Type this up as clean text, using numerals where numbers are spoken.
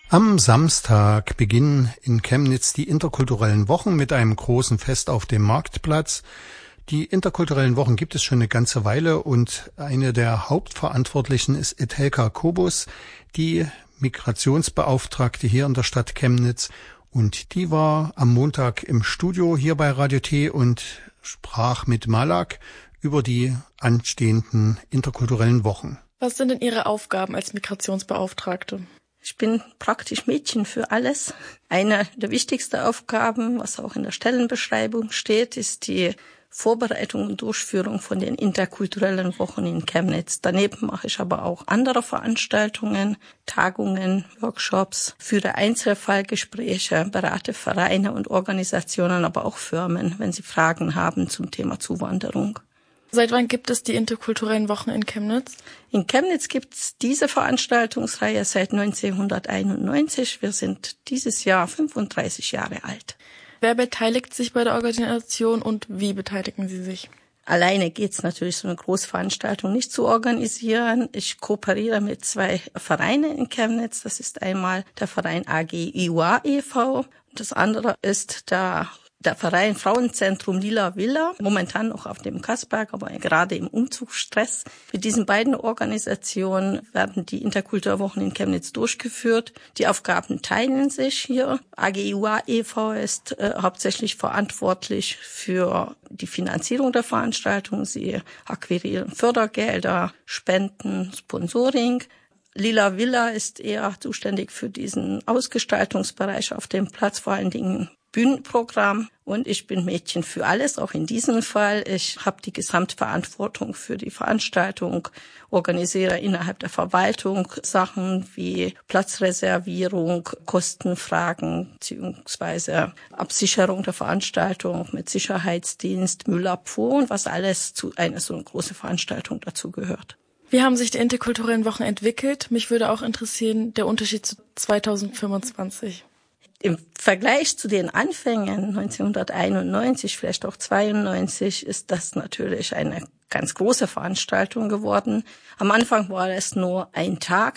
Am Samstag beginnen in Chemnitz die interkulturellen Wochen mit einem großen Fest auf dem Marktplatz. Die interkulturellen Wochen gibt es schon eine ganze Weile und eine der Hauptverantwortlichen ist Etelka Kobus, die Migrationsbeauftragte hier in der Stadt Chemnitz. Und die war am Montag im Studio hier bei Radio T und sprach mit Malak über die anstehenden interkulturellen Wochen. Was sind denn Ihre Aufgaben als Migrationsbeauftragte? Ich bin praktisch Mädchen für alles. Eine der wichtigsten Aufgaben, was auch in der Stellenbeschreibung steht, ist die Vorbereitung und Durchführung von den interkulturellen Wochen in Chemnitz. Daneben mache ich aber auch andere Veranstaltungen, Tagungen, Workshops, führe Einzelfallgespräche, berate Vereine und Organisationen, aber auch Firmen, wenn sie Fragen haben zum Thema Zuwanderung. Seit wann gibt es die interkulturellen Wochen in Chemnitz? In Chemnitz gibt es diese Veranstaltungsreihe seit 1991. Wir sind dieses Jahr 35 Jahre alt. Wer beteiligt sich bei der Organisation und wie beteiligen Sie sich? Alleine geht's natürlich, so eine Großveranstaltung nicht zu organisieren. Ich kooperiere mit 2 Vereinen in Chemnitz. Das ist einmal der Verein AG IUA e.V. Das andere ist der Verein Frauenzentrum Lila Villa, momentan noch auf dem Kasberg, aber gerade im Umzugsstress. Mit diesen beiden Organisationen werden die Interkulturwochen in Chemnitz durchgeführt. Die Aufgaben teilen sich hier. AGUA e.V. ist hauptsächlich verantwortlich für die Finanzierung der Veranstaltung. Sie akquirieren Fördergelder, Spenden, Sponsoring. Lila Villa ist eher zuständig für diesen Ausgestaltungsbereich auf dem Platz, vor allen Dingen Bühnenprogramm, und ich bin Mädchen für alles, auch in diesem Fall. Ich habe die Gesamtverantwortung für die Veranstaltung, organisiere innerhalb der Verwaltung Sachen wie Platzreservierung, Kostenfragen bzw. Absicherung der Veranstaltung mit Sicherheitsdienst, Müllabfuhr und was alles zu einer so einer großen Veranstaltung dazu gehört. Wie haben sich die interkulturellen Wochen entwickelt? Mich würde auch interessieren, der Unterschied zu 2025. Im Vergleich zu den Anfängen 1991, vielleicht auch 92, ist das natürlich eine ganz große Veranstaltung geworden. Am Anfang war es nur ein Tag,